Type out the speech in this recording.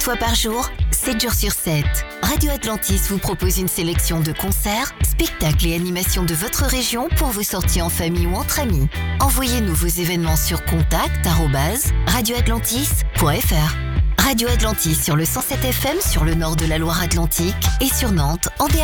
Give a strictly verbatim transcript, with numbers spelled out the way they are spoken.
fois par jour, sept jours sur sept. Radio Atlantis vous propose une sélection de concerts, spectacles et animations de votre région pour vos sorties en famille ou entre amis. Envoyez-nous vos événements sur contact arobase radio atlantis point f r. Radio Atlantis sur le cent sept F M sur le nord de la Loire-Atlantique et sur Nantes en D A B.